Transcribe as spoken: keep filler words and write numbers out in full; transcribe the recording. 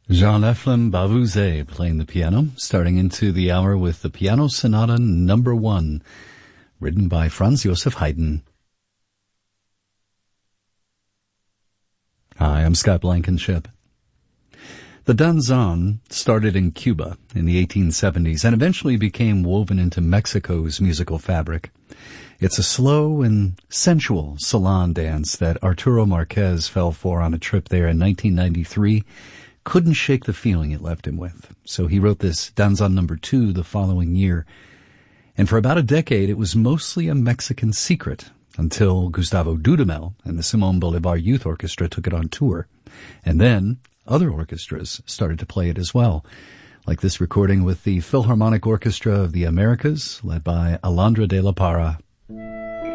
Jean-Efrem Bavouzet playing the piano, starting into the hour with the Piano Sonata Number One, written by Franz Joseph Haydn. Hi, I'm Scott Blankenship. The danzón started in Cuba in the eighteen seventies and eventually became woven into Mexico's musical fabric. It's a slow and sensual salon dance that Arturo Marquez fell for on a trip there in nineteen ninety-three. Couldn't shake the feeling it left him with. So he wrote this Danzón Number Two the following year. And for about a decade, it was mostly a Mexican secret until Gustavo Dudamel and the Simón Bolívar Youth Orchestra took it on tour. And then other orchestras started to play it as well, like this recording with the Philharmonic Orchestra of the Americas, led by Alondra de la Parra.